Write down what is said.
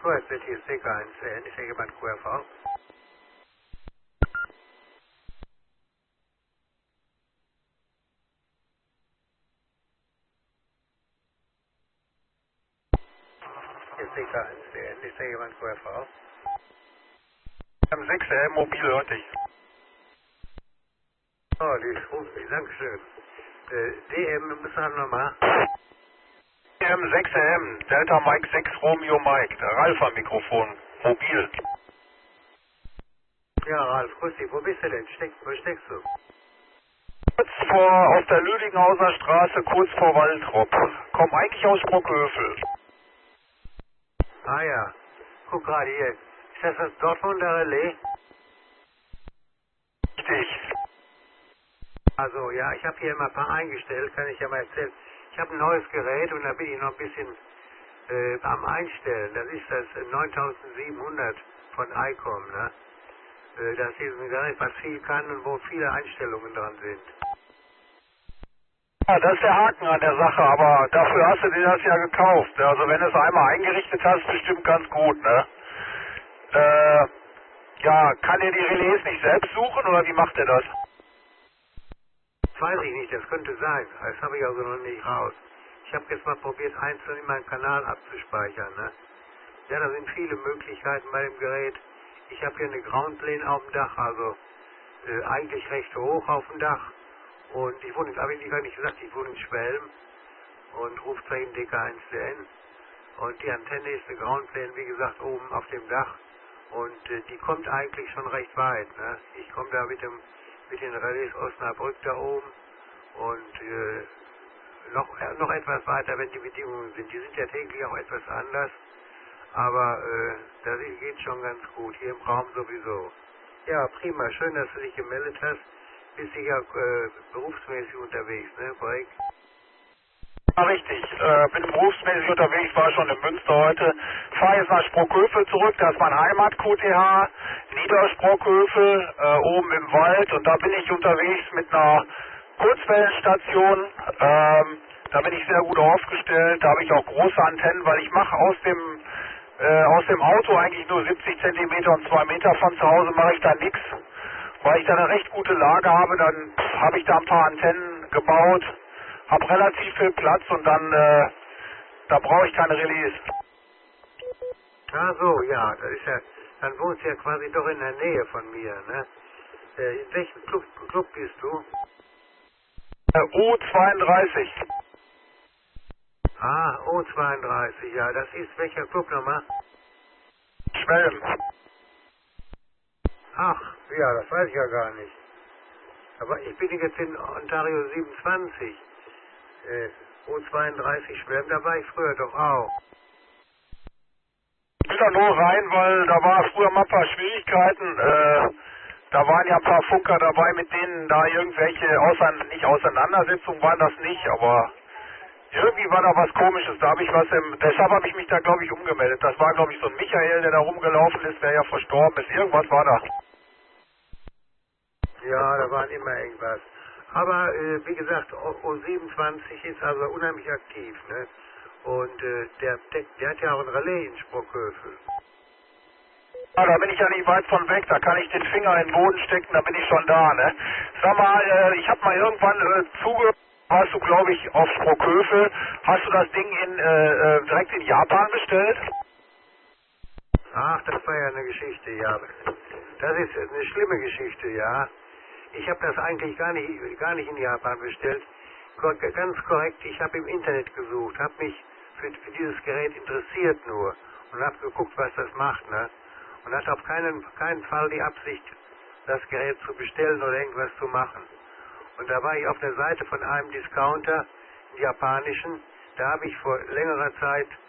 Schweiz, hier ist CK1, ist hier jemand QRV? Hier ist CK1, ist hier jemand QRV? Am 6 mobil hörte ich. Oh, die ruft mich, Dankeschön. DM, müssen wir nochmal. DM 6M, Delta Mike 6 Romeo Mike, der Ralf am Mikrofon, mobil. Ja, Ralf, grüß dich, wo bist du denn? Wo steckst du? Kurz auf der Lüdinghauser Straße, kurz vor Waldrop. Komm eigentlich aus Sprockhövel. Ah ja, guck gerade hier. Ist das Dortmunder Relais? Richtig. Also, ja, ich habe hier immer ein paar eingestellt, kann ich ja mal erzählen. Ich habe ein neues Gerät und da bin ich noch ein bisschen am Einstellen. Das ist das 9700 von ICOM, ne? Das ist ein Gerät, was viel kann und wo viele Einstellungen dran sind. Ja, das ist der Haken an der Sache, aber dafür hast du dir das ja gekauft. Also wenn du es einmal eingerichtet hast, bestimmt ganz gut, ne? Ja, kann er die Relais nicht selbst suchen oder wie macht er das? Das weiß ich nicht, das könnte sein. Das habe ich also noch nicht raus. Ich habe jetzt mal probiert, einzeln in meinen Kanal abzuspeichern, ne? Ja, da sind viele Möglichkeiten bei dem Gerät. Ich habe hier eine Groundplane auf dem Dach, also eigentlich recht hoch auf dem Dach. Und ich wohne, habe ich gar nicht gesagt, ich wohne in Schwelm und Rufzeichen DK1CN. Und die Antenne ist eine Groundplane, wie gesagt, oben auf dem Dach. Und die kommt eigentlich schon recht weit, ne? Ich komme da mit den Relais Osnabrück da oben und noch etwas weiter, wenn die Bedingungen sind. Die sind ja täglich auch etwas anders, aber das geht schon ganz gut, hier im Raum sowieso. Ja, prima, schön, dass du dich gemeldet hast. Bist sicher berufsmäßig unterwegs, ne, Break? Ja, richtig. Bin berufsmäßig unterwegs, war schon in Münster heute. Fahre jetzt nach Sprockhövel zurück, das ist mein Heimat-QTH, Niedersprockhövel, oben im Wald. Und da bin ich unterwegs mit einer Kurzwellenstation. Da bin ich sehr gut aufgestellt. Da habe ich auch große Antennen, weil ich mache aus dem Auto eigentlich nur 70 Zentimeter und 2 Meter von zu Hause mache ich da nichts. Weil ich da eine recht gute Lage habe, dann habe ich da ein paar Antennen gebaut. Hab relativ viel Platz und dann, da brauche ich keine Relais. Ach so, ja, das ist ja, dann wohnst du ja quasi doch in der Nähe von mir, ne? In welchem Club bist du? U32. Ah, O32, ja, das ist welcher Club nochmal? Schwelm. Ach, ja, das weiß ich ja gar nicht. Aber ich bin jetzt in Ontario 27. O32 Schwelm, da war ich früher doch auch. Ich will da nur rein, weil da war früher mal ein paar Schwierigkeiten. Da waren ja ein paar Funker dabei, mit denen da irgendwelche nicht Auseinandersetzungen waren das nicht, aber irgendwie war da was Komisches. Da habe ich deshalb habe ich mich da glaube ich umgemeldet. Das war glaube ich so ein Michael, der da rumgelaufen ist, der ja verstorben ist. Irgendwas war da. Ja, da waren immer irgendwas. Aber wie gesagt, O27 ist also unheimlich aktiv, ne? Und der hat ja auch ein Relais in Sprockhövel. Ja, da bin ich ja nicht weit von weg, da kann ich den Finger in den Boden stecken, da bin ich schon da, ne? Sag mal, ich habe mal irgendwann zugehört, hast du glaube ich auf Sprockhövel, hast du das Ding direkt in Japan bestellt? Ach, das war ja eine Geschichte, ja. Das ist eine schlimme Geschichte, ja. Ich habe das eigentlich gar nicht in Japan bestellt. Ganz korrekt, ich habe im Internet gesucht, habe mich für dieses Gerät interessiert nur und habe geguckt, was das macht, ne? Und hatte auf keinen Fall die Absicht, das Gerät zu bestellen oder irgendwas zu machen. Und da war ich auf der Seite von einem Discounter, einen japanischen, da habe ich vor längerer Zeit